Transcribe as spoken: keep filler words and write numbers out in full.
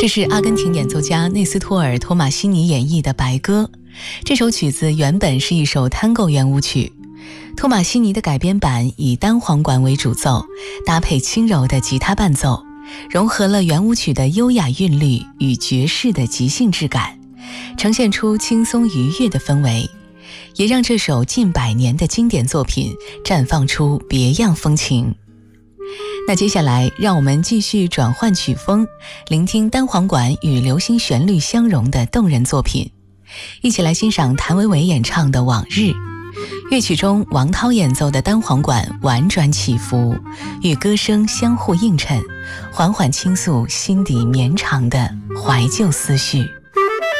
这是阿根廷演奏家内斯托尔·托马西尼演绎的《白鸽》。这首曲子原本是一首探戈圆舞曲，托马西尼的改编版以单簧管为主奏，搭配轻柔的吉他伴奏，融合了圆舞曲的优雅韵律与爵士的即兴质感，呈现出轻松愉悦的氛围，也让这首近百年的经典作品绽放出别样风情。那接下来让我们继续转换曲风，聆听单簧管与流行旋律相融的动人作品，一起来欣赏谭维维演唱的《往日》。乐曲中王涛演奏的单簧管婉转起伏，与歌声相互映衬，缓缓倾诉心底绵长的怀旧思绪。